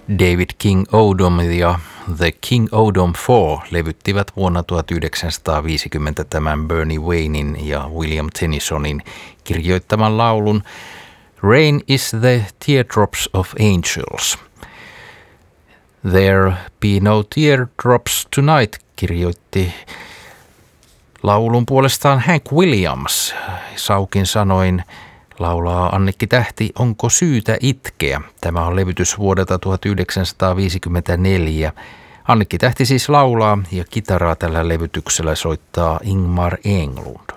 David King Odom ja The King Odom Four levyttivät vuonna 1950 tämän Bernie Waynein ja William Tennysonin kirjoittaman laulun Rain is the Teardrops of Angels. There be no teardrops tonight, kirjoitti laulun puolestaan Hank Williams. Saukin sanoin laulaa Annikki Tähti, onko syytä itkeä? Tämä on levytys vuodelta 1954. Annikki Tähti siis laulaa ja kitaraa tällä levytyksellä soittaa Ingmar Englund.